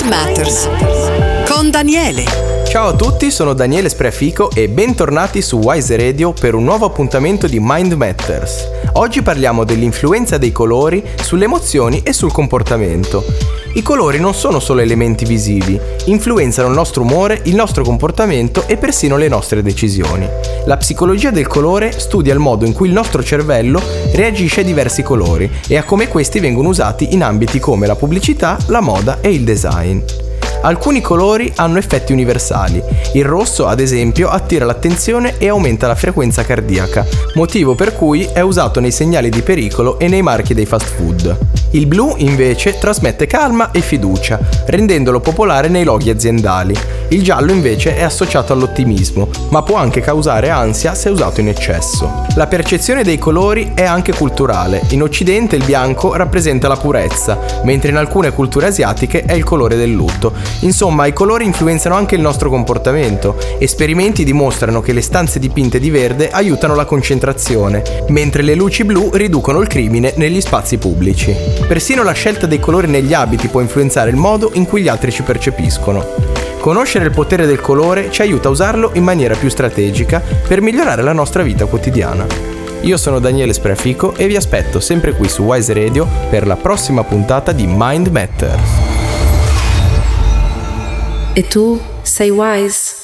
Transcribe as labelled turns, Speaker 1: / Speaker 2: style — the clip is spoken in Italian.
Speaker 1: Matters con Daniele.
Speaker 2: Ciao a tutti, sono Daniele Spreafico e bentornati su Wise Radio per un nuovo appuntamento di Mind Matters. Oggi parliamo dell'influenza dei colori sulle emozioni e sul comportamento. I colori non sono solo elementi visivi, influenzano il nostro umore, il nostro comportamento e persino le nostre decisioni. La psicologia del colore studia il modo in cui il nostro cervello reagisce ai diversi colori e a come questi vengono usati in ambiti come la pubblicità, la moda e il design. Alcuni colori hanno effetti universali. Il rosso, ad esempio, attira l'attenzione e aumenta la frequenza cardiaca, motivo per cui è usato nei segnali di pericolo e nei marchi dei fast food. Il blu, invece, trasmette calma e fiducia, rendendolo popolare nei loghi aziendali. Il giallo, invece, è associato all'ottimismo, ma può anche causare ansia se usato in eccesso. La percezione dei colori è anche culturale. In Occidente il bianco rappresenta la purezza, mentre in alcune culture asiatiche è il colore del lutto. Insomma, i colori influenzano anche il nostro comportamento. Esperimenti dimostrano che le stanze dipinte di verde aiutano la concentrazione, mentre le luci blu riducono il crimine negli spazi pubblici. Persino la scelta dei colori negli abiti può influenzare il modo in cui gli altri ci percepiscono. Conoscere il potere del colore ci aiuta a usarlo in maniera più strategica per migliorare la nostra vita quotidiana. Io sono Daniele Spreafico e vi aspetto sempre qui su Wise Radio per la prossima puntata di Mind Matters.
Speaker 3: E tu sei wise?